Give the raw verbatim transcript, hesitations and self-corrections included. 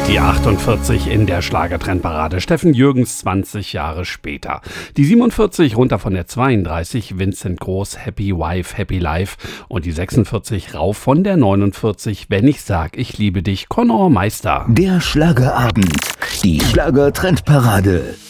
Die achtundvierzig in der Schlagertrendparade. Steffen Jürgens zwanzig Jahre später. Die siebenundvierzig runter von der zweiunddreißig. Vincent Groß, Happy Wife, Happy Life. Und die sechsundvierzig rauf von der neunundvierzig. Wenn ich sag, ich liebe dich, Conor Meister. Der Schlagerabend. Die Schlagertrendparade.